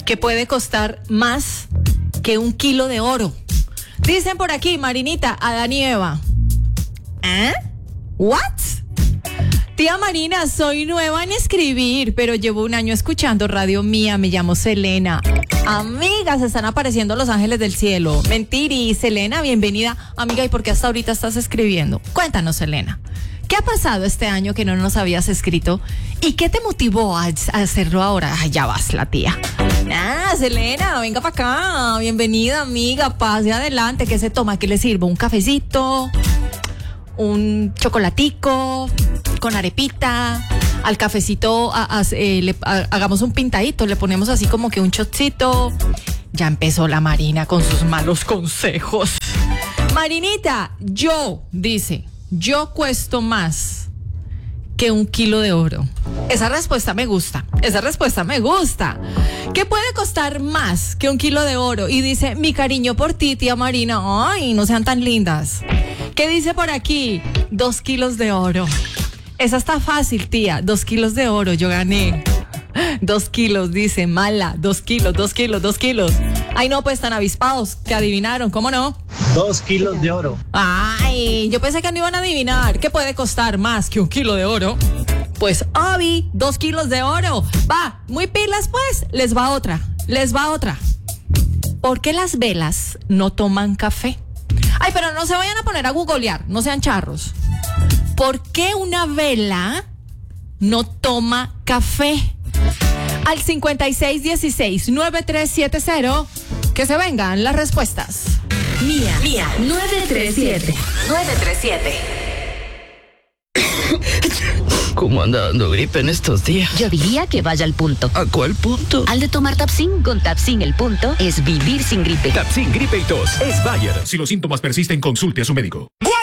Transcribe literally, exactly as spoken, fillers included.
que puede costar más que un kilo de oro. Dicen por aquí, Marinita, Adán y Eva. ¿Eh? ¿What? Tía Marina, soy nueva en escribir, pero llevo un año escuchando Radio Mía. Me llamo Selena. Amigas, están apareciendo los ángeles del cielo. Mentiri, Selena, bienvenida. Amiga, ¿y por qué hasta ahorita estás escribiendo? Cuéntanos, Selena. ¿Qué ha pasado este año que no nos habías escrito? ¿Y qué te motivó a, a hacerlo ahora? Ay, ya vas, la tía. Ah, Selena, venga para acá. Bienvenida, amiga. Pase adelante. ¿Qué se toma? ¿Qué le sirvo? ¿Un cafecito? ¿Un chocolatico? ¿Con arepita? Al cafecito a, a, eh, le, a, hagamos un pintadito. Le ponemos así como que un shotcito. Ya empezó la Marina con sus malos consejos. Marinita, yo, dice... Yo cuesto más que un kilo de oro. Esa respuesta me gusta. Esa respuesta me gusta. ¿Qué puede costar más que un kilo de oro? Y dice, mi cariño por ti, tía Marina. Ay, no sean tan lindas. ¿Qué dice por aquí? Dos kilos de oro. Esa está fácil, tía. Dos kilos de oro. Yo gané. Dos kilos, dice, mala. Dos kilos, dos kilos, dos kilos. Ay, no, pues tan avispados que adivinaron. ¿Cómo no? Dos kilos de oro. Ay, yo pensé que no iban a adivinar. ¿Qué puede costar más que un kilo de oro? Pues, Obi, dos kilos de oro. Va, muy pilas pues. Les va otra, les va otra. ¿Por qué las velas no toman café? Ay, pero no se vayan a poner a googlear, no sean charros. ¿Por qué una vela no toma café? Al cincuenta y seis dieciséis noventa y tres setenta, que se vengan las respuestas. Mía, Mía, nueve tres siete. nueve tres siete. ¿Cómo anda dando gripe en estos días? Yo diría que vaya al punto. ¿A cuál punto? Al de tomar Tapsin. Con Tapsin el punto es vivir sin gripe. Tapsin, gripe y tos. Es Bayer. Si los síntomas persisten, consulte a su médico.